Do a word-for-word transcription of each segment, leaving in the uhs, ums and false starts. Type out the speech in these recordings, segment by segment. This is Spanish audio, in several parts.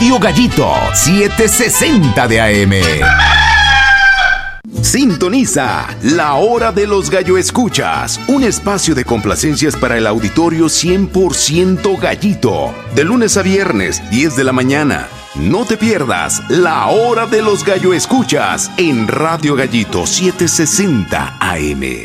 Radio Gallito setecientos sesenta de A M. Sintoniza La Hora de los Gallo Escuchas, un espacio de complacencias para el auditorio cien por ciento gallito, de lunes a viernes, diez de la mañana. No te pierdas La Hora de los Gallo Escuchas en Radio Gallito setecientos sesenta A M.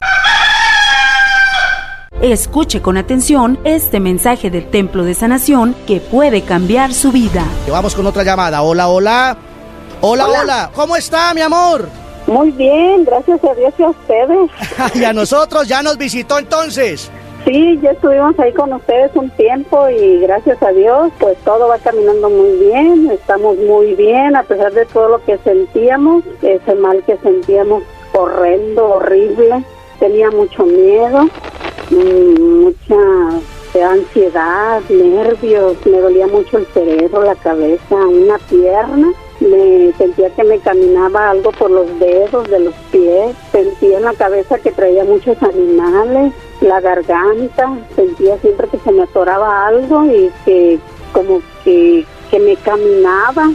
Escuche con atención este mensaje del Templo de Sanación que puede cambiar su vida. Vamos con otra llamada. Hola, hola. Hola, hola. hola. ¿Cómo está, mi amor? Muy bien, gracias a Dios y a ustedes. Y a nosotros, ya nos visitó entonces. Sí, ya estuvimos ahí con ustedes un tiempo y gracias a Dios, pues todo va caminando muy bien, estamos muy bien, a pesar de todo lo que sentíamos, ese mal que sentíamos horrendo, horrible, tenía mucho miedo, mucha ansiedad, nervios, me dolía mucho el cerebro, la cabeza, una pierna. Me sentía que me caminaba algo por los dedos de los pies, sentía en la cabeza que traía muchos animales, la garganta, sentía siempre que se me atoraba algo y que como que, que me caminaba.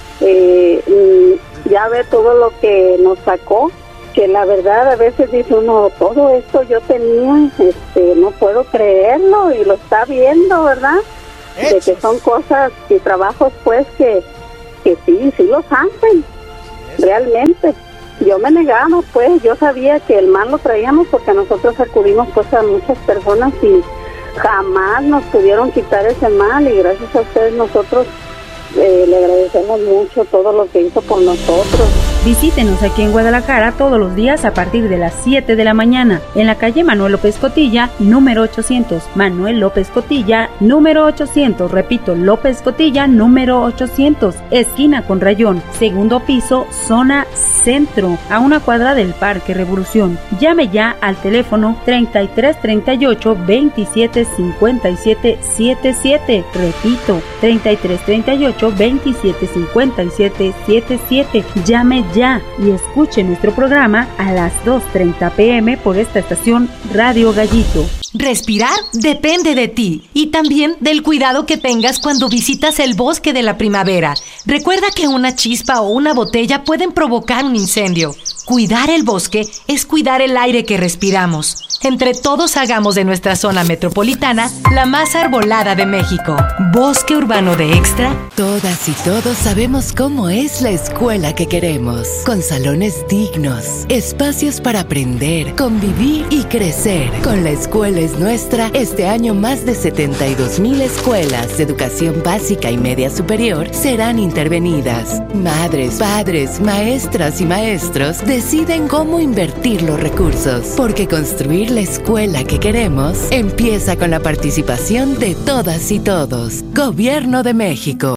Eh, ya ve todo lo que nos sacó, que la verdad a veces dice uno, todo esto yo tenía, este, no puedo creerlo y lo está viendo, ¿verdad? De que son cosas y trabajos pues que que sí, sí los hacen, realmente. Yo me negaba, pues, yo sabía que el mal lo traíamos porque nosotros acudimos pues a muchas personas y jamás nos pudieron quitar ese mal y gracias a ustedes nosotros eh, le agradecemos mucho todo lo que hizo por nosotros. Visítenos aquí en Guadalajara todos los días a partir de las siete de la mañana en la calle Manuel López Cotilla, número ochocientos. Manuel López Cotilla, número ochocientos. Repito, López Cotilla, número ochocientos. Esquina con Rayón, segundo piso, zona centro, a una cuadra del Parque Revolución. Llame ya al teléfono treinta y tres treinta y ocho veintisiete cincuenta y siete setenta y siete. Repito, treinta y tres treinta y ocho veintisiete cincuenta y siete setenta y siete. Llame ya y escuche nuestro programa a las dos treinta pm por esta estación Radio Gallito. Respirar depende de ti y también del cuidado que tengas cuando visitas el bosque de la primavera. Recuerda que una chispa o una botella pueden provocar un incendio. Cuidar el bosque es cuidar el aire que respiramos. Entre todos hagamos de nuestra zona metropolitana la más arbolada de México. Bosque Urbano de Extra. Todas y todos sabemos cómo es la escuela que queremos. Con salones dignos, espacios para aprender, convivir y crecer. Con la escuela es nuestra, este año más de setenta y dos mil escuelas de educación básica y media superior serán intervenidas. Madres, padres, maestras y maestros deciden cómo invertir los recursos, porque construir la escuela que queremos empieza con la participación de todas y todos. Gobierno de México.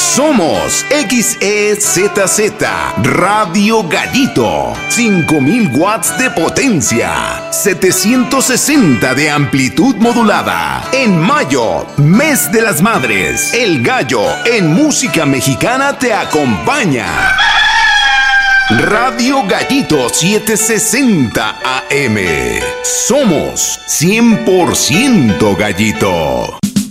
Somos X E Z Z Radio Gallito, cinco mil watts de potencia, setecientos sesenta de amplitud modulada. En mayo, mes de las madres, el gallo en música mexicana te acompaña. Radio Gallito setecientos sesenta A M. Somos cien por ciento gallito.